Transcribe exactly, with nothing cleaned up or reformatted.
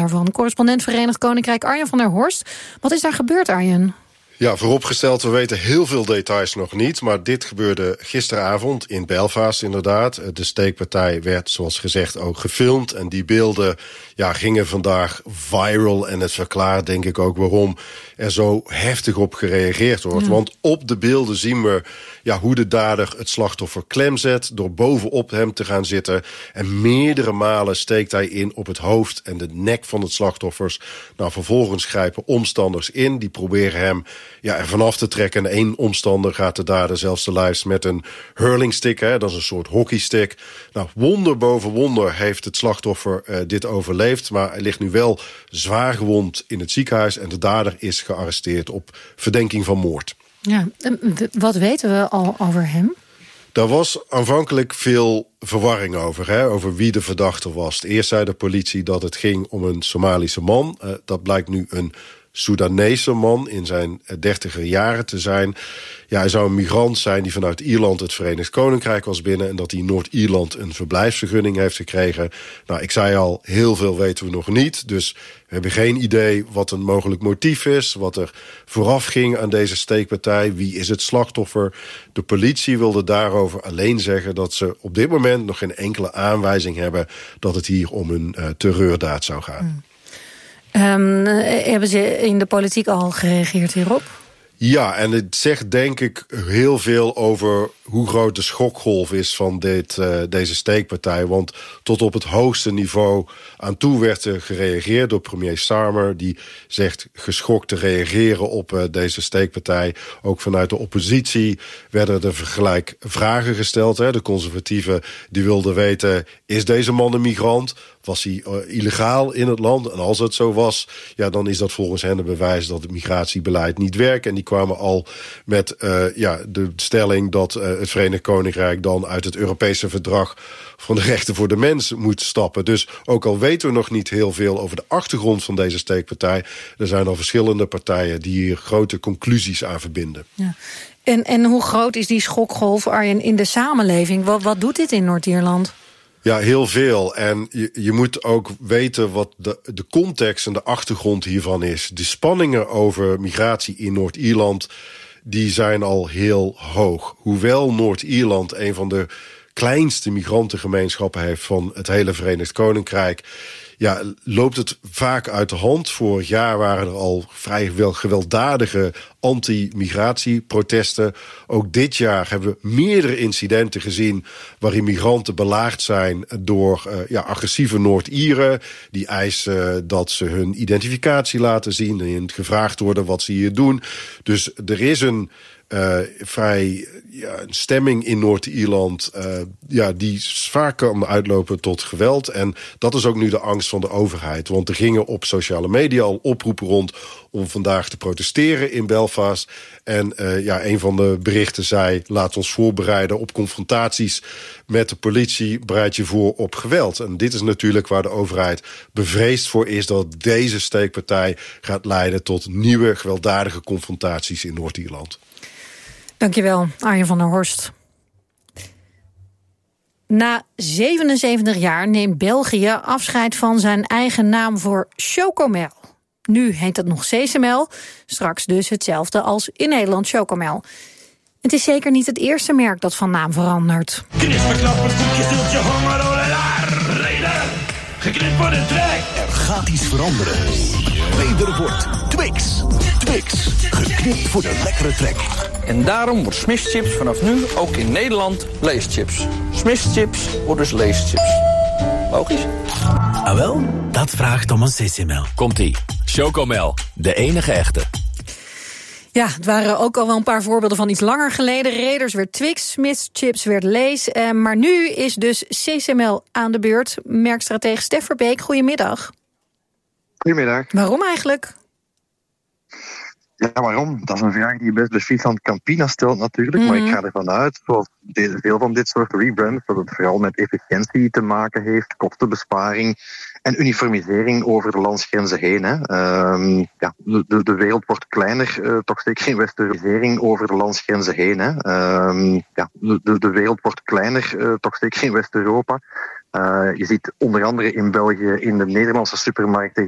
daarvan. Correspondent Verenigd Koninkrijk Arjen van der Horst. Wat is daar gebeurd, Arjen? Ja, vooropgesteld, we weten heel veel details nog niet. Maar dit gebeurde gisteravond in Belfast inderdaad. De steekpartij werd, zoals gezegd, ook gefilmd. En die beelden ja, gingen vandaag viral. En het verklaart denk ik ook waarom er zo heftig op gereageerd wordt. Ja. Want op de beelden zien we ja, hoe de dader het slachtoffer klem zet door bovenop hem te gaan zitten. En meerdere malen steekt hij in op het hoofd en de nek van het slachtoffers. Nou, vervolgens grijpen omstanders in. Die proberen hem ja, er vanaf te trekken. En één omstander gaat de dader zelfs te lijf met een hurlingstick. Hè, dat is een soort hockeystick. Nou, wonder boven wonder heeft het slachtoffer uh, dit overleefd. Maar hij ligt nu wel zwaar gewond in het ziekenhuis. En de dader is gearresteerd op verdenking van moord. Ja, wat weten we al over hem? Daar was aanvankelijk veel verwarring over, hè, over wie de verdachte was. Eerst zei de politie dat het ging om een Somalische man. Uh, dat blijkt nu een Soedanese man in zijn dertiger jaren te zijn. Ja, hij zou een migrant zijn die vanuit Ierland het Verenigd Koninkrijk was binnen en dat hij in Noord-Ierland een verblijfsvergunning heeft gekregen. Nou, ik zei al, heel veel weten we nog niet. Dus we hebben geen idee wat een mogelijk motief is, wat er vooraf ging aan deze steekpartij. Wie is het slachtoffer? De politie wilde daarover alleen zeggen dat ze op dit moment nog geen enkele aanwijzing hebben dat het hier om een uh, terreurdaad zou gaan. Hmm. Um, hebben ze in de politiek al gereageerd hierop? Ja, en het zegt denk ik heel veel over hoe groot de schokgolf is van dit, uh, deze steekpartij. Want tot op het hoogste niveau aan toe werd er gereageerd door premier Starmer. Die zegt geschokt te reageren op uh, deze steekpartij. Ook vanuit de oppositie werden er vergelijk vragen gesteld. Hè. De conservatieven die wilden weten, is deze man een migrant? Was hij uh, illegaal in het land? En als het zo was, ja, dan is dat volgens hen een bewijs dat het migratiebeleid niet werkt. En die kwamen al met uh, ja, de stelling dat uh, het Verenigd Koninkrijk dan uit het Europese verdrag van de rechten voor de mens moet stappen. Dus ook al weten we nog niet heel veel over de achtergrond van deze steekpartij, er zijn al verschillende partijen die hier grote conclusies aan verbinden. Ja. En, en hoe groot is die schokgolf, Arjen, in de samenleving? Wat, wat doet dit in Noord-Ierland? Ja, heel veel. En je, je moet ook weten wat de, de context en de achtergrond hiervan is. De spanningen over migratie in Noord-Ierland, die zijn al heel hoog. Hoewel Noord-Ierland een van de kleinste migrantengemeenschappen heeft van het hele Verenigd Koninkrijk, ja, loopt het vaak uit de hand. Vorig jaar waren er al vrij wel gewelddadige anti-migratieprotesten. Ook dit jaar hebben we meerdere incidenten gezien waarin migranten belaagd zijn door uh, ja, agressieve Noord-Ieren. Die eisen dat ze hun identificatie laten zien en gevraagd worden wat ze hier doen. Dus er is een Uh, vrij ja, een stemming in Noord-Ierland uh, ja, die vaak kan uitlopen tot geweld. En dat is ook nu de angst van de overheid. Want er gingen op sociale media al oproepen rond om vandaag te protesteren in Belfast. En uh, ja, een van de berichten zei, laat ons voorbereiden op confrontaties met de politie, bereid je voor op geweld. En dit is natuurlijk waar de overheid bevreesd voor is, dat deze steekpartij gaat leiden tot nieuwe gewelddadige confrontaties in Noord-Ierland. Dankjewel, Arjen van der Horst. Na zevenenzeventig jaar neemt België afscheid van zijn eigen naam voor Chocomel. Nu heet het nog Sesamel, straks dus hetzelfde als in Nederland Chocomel. Het is zeker niet het eerste merk dat van naam verandert. Knisperklapper, koekje, stiltje, honger, olala, reden. Geknipt voor de trek. Er gaat iets veranderen. Beter wordt Twix. Twix, geknipt voor de lekkere trek. En daarom wordt Smith's Chips vanaf nu ook in Nederland Leeschips. Smith's Chips wordt dus Leeschips. Logisch? Ah wel, dat vraagt om een Sesamel. Komt-ie. Chocomel, de enige echte. Ja, het waren ook al wel een paar voorbeelden van iets langer geleden. Raiders werd Twix, Smith's Chips werd Lay's. Eh, maar nu is dus Sesamel aan de beurt. Merkstratege Stef Verbeek, goedemiddag. Goedemiddag. Waarom eigenlijk? Ja, waarom? Dat is een vraag die je best bij Friesland Campina stelt natuurlijk. Mm-hmm. Maar ik ga ervan uit, zoals veel van dit soort rebrands, dat het vooral met efficiëntie te maken heeft, kostenbesparing en uniformisering over de landsgrenzen heen. Hè. Um, ja, de, de wereld wordt kleiner, uh, toch zeker geen westernisering over de landsgrenzen heen. Hè. Um, ja, de, de wereld wordt kleiner, uh, toch zeker in West-Europa. Uh, je ziet onder andere in België in de Nederlandse supermarkten